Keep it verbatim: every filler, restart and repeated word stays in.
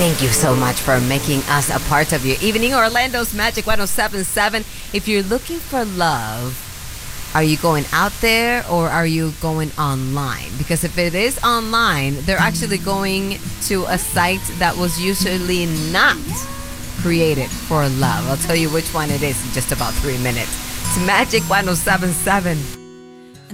Thank you so much for making us a part of your evening. Orlando's Magic one oh seven point seven. If you're looking for love, are you going out there or are you going online? Because if it is online, they're actually going to a site that was usually not created for love. I'll tell you which one it is in just about three minutes. It's Magic one oh seven point seven.